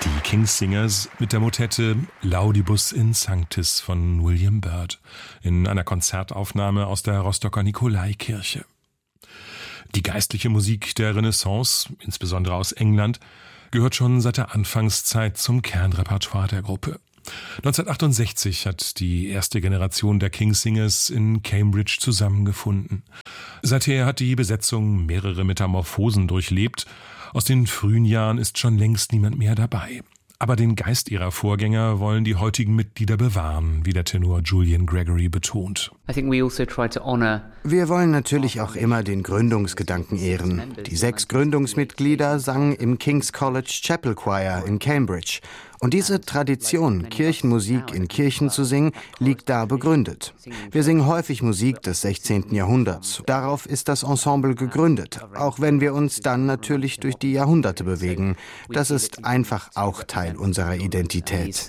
Die King's-Singers mit der Motette Laudibus in Sanctis von William Byrd in einer Konzertaufnahme aus der Rostocker Nikolaikirche. Die geistliche Musik der Renaissance, insbesondere aus England, gehört schon seit der Anfangszeit zum Kernrepertoire der Gruppe. 1968 hat die erste Generation der King's-Singers in Cambridge zusammengefunden. Seither hat die Besetzung mehrere Metamorphosen durchlebt. Aus den frühen Jahren ist schon längst niemand mehr dabei. Aber den Geist ihrer Vorgänger wollen die heutigen Mitglieder bewahren, wie der Tenor Julian Gregory betont. Wir wollen natürlich auch immer den Gründungsgedanken ehren. Die 6 Gründungsmitglieder sangen im King's College Chapel Choir in Cambridge. Und diese Tradition, Kirchenmusik in Kirchen zu singen, liegt da begründet. Wir singen häufig Musik des 16. Jahrhunderts. Darauf ist das Ensemble gegründet, auch wenn wir uns dann natürlich durch die Jahrhunderte bewegen. Das ist einfach auch Teil unserer Identität.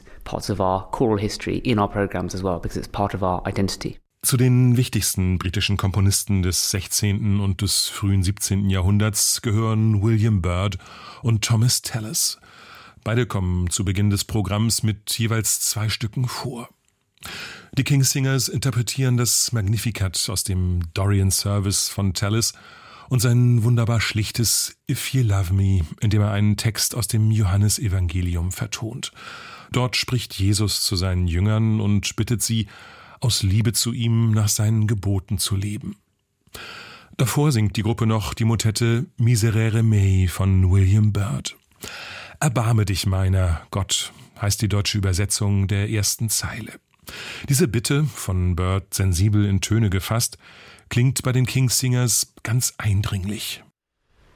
Zu den wichtigsten britischen Komponisten des 16. und des frühen 17. Jahrhunderts gehören William Byrd und Thomas Tallis. Beide kommen zu Beginn des Programms mit jeweils 2 Stücken vor. Die King's-Singers interpretieren das Magnificat aus dem Dorian Service von Tallis und sein wunderbar schlichtes If Ye Love Me, in dem er einen Text aus dem Johannesevangelium vertont. Dort spricht Jesus zu seinen Jüngern und bittet sie, aus Liebe zu ihm nach seinen Geboten zu leben. Davor singt die Gruppe noch die Motette Miserere Mei von William Byrd. Erbarme dich meiner, Gott, heißt die deutsche Übersetzung der ersten Zeile. Diese Bitte, von Byrd sensibel in Töne gefasst, klingt bei den King's-Singers ganz eindringlich.